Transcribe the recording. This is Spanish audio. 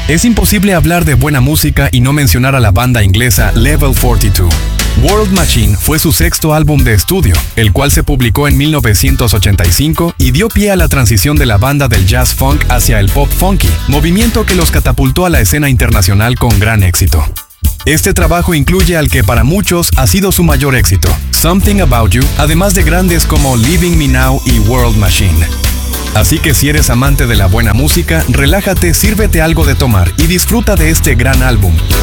Es imposible hablar de buena música y no mencionar a la banda inglesa Level 42. World Machine fue su sexto álbum de estudio, el cual se publicó en 1985 y dio pie a la transición de la banda del jazz funk hacia el pop funky, movimiento que los catapultó a la escena internacional con gran éxito. Este trabajo incluye al que para muchos ha sido su mayor éxito, Something About You, además de grandes como Leaving Me Now y World Machine. Así que si eres amante de la buena música, relájate, sírvete algo de tomar y disfruta de este gran álbum.